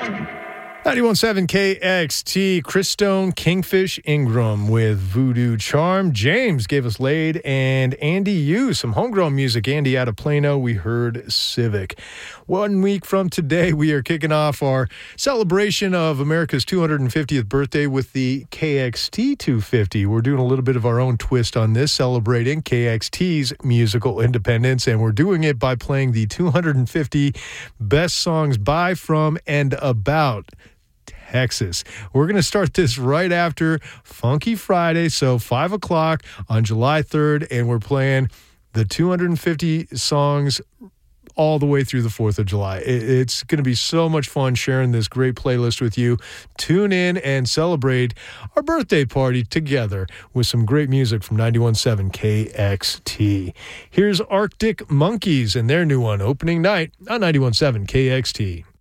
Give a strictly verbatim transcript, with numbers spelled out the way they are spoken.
ninety-one point seven K X T, Chris Stone, Kingfish Ingram with Voodoo Charm. James gave us Laid, and Andy U, some homegrown music. Andy out of Plano, we heard Civic. One week from today, we are kicking off our celebration of America's two hundred fiftieth birthday with the K X T two fifty. We're doing a little bit of our own twist on this, celebrating K X T's musical independence, and we're doing it by playing the two hundred fifty best songs by, from, and about Texas. We're going to start this right after Funky Friday, so five o'clock on July third, and we're playing the two hundred fifty songs all the way through the fourth of July. It's going to be so much fun sharing this great playlist with you. Tune in and celebrate our birthday party together with some great music from ninety-one point seven K X T. Here's Arctic Monkeys and their new one, Opening Night, on ninety-one point seven K X T.